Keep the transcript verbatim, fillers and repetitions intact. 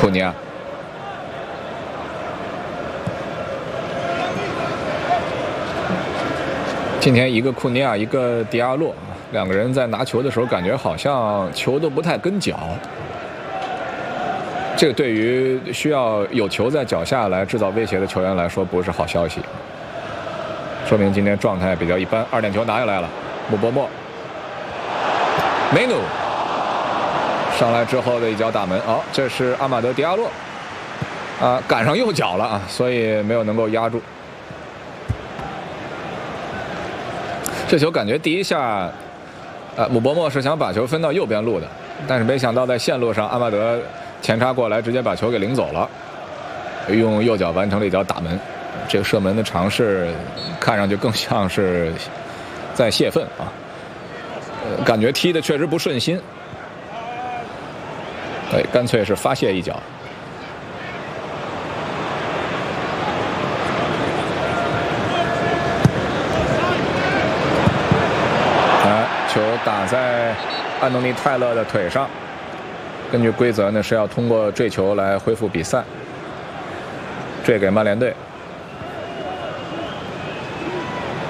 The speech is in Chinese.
库尼亚。今天一个库尼亚，一个迪亚洛，两个人在拿球的时候，感觉好像球都不太跟脚。这个对于需要有球在脚下来制造威胁的球员来说，不是好消息。说明今天状态比较一般。二点球拿下来了，穆伯莫，梅努上来之后的一脚打门，哦，这是阿马德迪亚洛，啊，赶上右脚了啊，所以没有能够压住。这球感觉第一下，呃，姆伯莫是想把球分到右边路的，但是没想到在线路上，阿马德前插过来，直接把球给领走了，用右脚完成了一脚打门。这个射门的尝试，看上去更像是在泄愤啊，呃，感觉踢的确实不顺心，对，干脆是发泄一脚。球打在安东尼泰勒的腿上，根据规则呢是要通过坠球来恢复比赛，坠给曼联队。